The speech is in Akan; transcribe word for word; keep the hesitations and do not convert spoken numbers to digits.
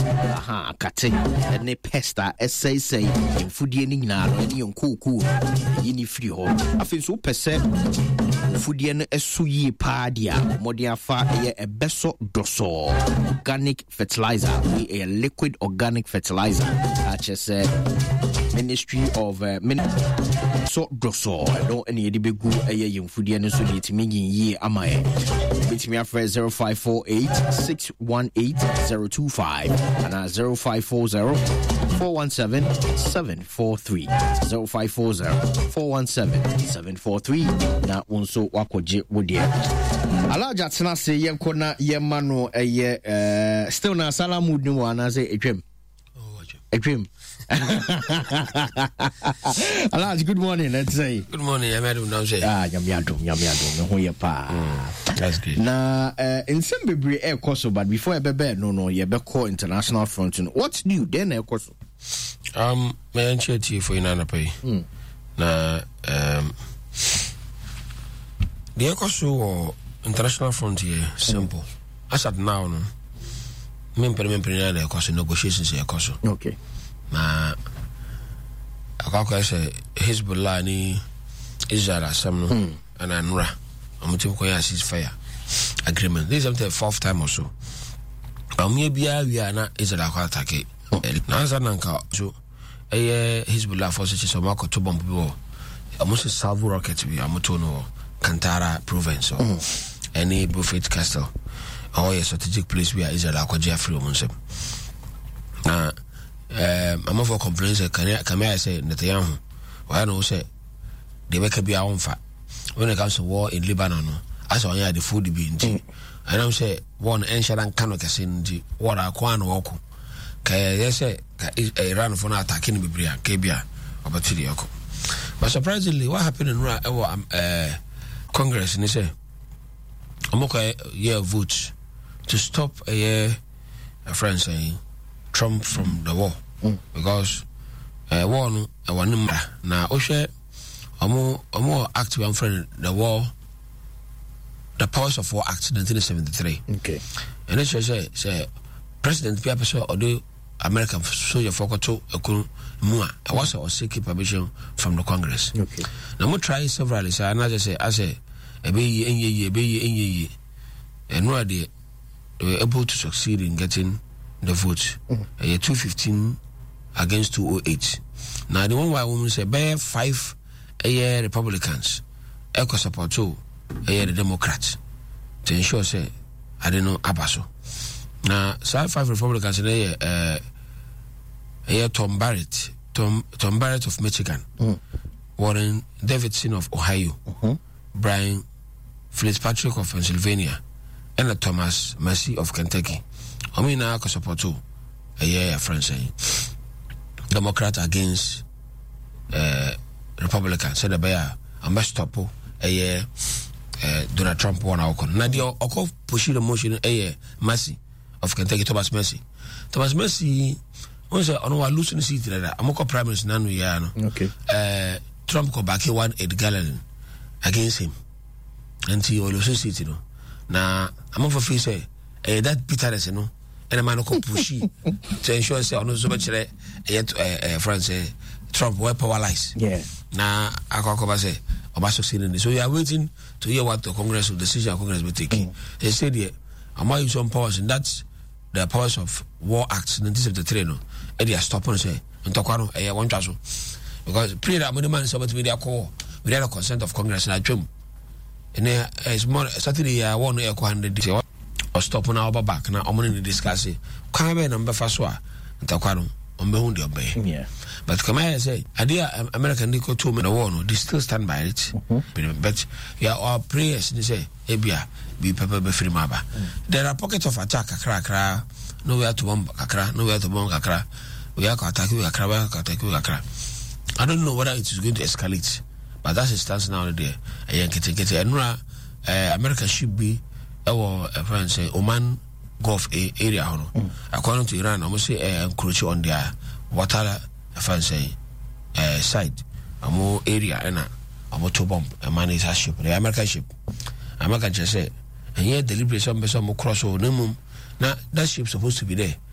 aha kate ne pesta essay say mfudie ni nyina no ne yonkoku yi ni free ho afin so pese mfudie no esu yi pa dia modern fa ye ebeso doso organic fertilizer, a liquid organic fertilizer. Such as uh, Ministry of uh, Min- so doso no any de begu eye yemfudie no so de timi yi amae betimi afre zero five four eight six one eight zero two five and zero five four zero four one seven seven four three zero five four zero four one seven seven four three na unso wakoje wodie alaja tena se yenkona yemano eye eh still na salamu ni wana say etwem oh etwem Alaj, good morning, let's say. Good morning, I'm Adam now say. Ah, yamiado, yamiado, no ho ye pa. That's good. Na uh, in some bebre air coso, but before I be no no, ye be call international front. What's new then air coso? Um, my anxiety for inana pay. Na um, the air coso or international front here simple. As at now, no. Me pere me pere na air coso negotiations air coso. Okay. Na akakwa say Hezbollah ni Israel asam no and anura amutim ko ya ceasefire agreement. This is the fourth time or so. Amye bia wi na Israel akwa attack na ansa nanka so eh Hezbollah forces so makoto bomb bi wo amusi salvo rocket bi amuto no Kantara province or any Buffet Castle or a strategic place where Israel akwa Jeffrey omunsem na Um, I'm for complaints. Can I, can I say Netanyahu? Why no say they make a be our fat when it comes to war in Lebanon? I saw here the food be in tea. I don't say one ancient and cannot in the water. Kwan walk. Can they say Iran for not attacking Bibria, Kabia, or Batilioko? But surprisingly, what happened in uh, Congress? And they say, I'm okay, yeah, vote to stop a year, a friend saying. Trump from the war mm. because uh, war no one na ohwe omo omo act one friend the war the Powers of War Act nineteen seventy-three. Okay. And it say say President Pierre Pessoa or the American soldier for to ekun mu a was or seek permission from the Congress. Okay. Now mo try several say another say I say e be enye ye be enye and no they were able to succeed in getting the vote. Mm. Uh, two fifteen against two oh eight. Now the one why women say bear five a year Republicans echo support two a year the Democrats to ensure say I don't know Abaso. Now side five Republicans in a year uh a year Tom Barrett Tom Tom Barrett of Michigan, mm. Warren Davidson of Ohio, mm-hmm. Brian Fitzpatrick of Pennsylvania, and uh, Thomas Massey of Kentucky. I mean, I can support too. A year, friend saying Democrat against uh, Republican. Said the bear, I must stop a year. Uh, Donald Trump won our con. Now, the Oko pushing the motion a year. Massey of Kentucky, Thomas Massey. Thomas Massey, once I know I lose in the city. I'm a prime minister. Nanu Yano. Okay. Uh, Trump go back here one Ed Gallen against him. And he will lose the city. No. Now, I'm over free say. Eh, that bitterness, you know, and a man who pushy to ensure say on so much yet France Trump where power lies. Yeah. Now I can say about succeeding. So we are waiting to hear what the Congress will decision Congress will take. Mm. They said yeah, I'm use some powers and that's the Powers of War Act nineteen seventy-three. No, and they are stopping say and talk on a one chaso because pre that money man is about to be their call without the consent of Congress and I dream. And there is more Saturday I want to hundred or stop on our back now. I'm going to discuss it. Come in number first one. Takwano, on the hundred bay. Yeah. But come here say, idea American Nico two men war no, they still stand by it. Mm-hmm. But yeah, our prayers they say, Ebia, be pepper be free maba. There are pockets of attack, kra kra, nowhere to bomb kakra, nowhere to bomb kakra. We are attacking kakra, we are attacking kakra. I don't know whether it is going to escalate, but that's the stance now there. And get get and uh America should be our friends say Oman Gulf area. Mm. According to Iran, I must say uh, encroach on their water friends say uh, side, a more area and a motor bomb, a man is a ship, the American ship. American just say, and yet deliberation some more cross over no mum. Now that ship supposed to be there.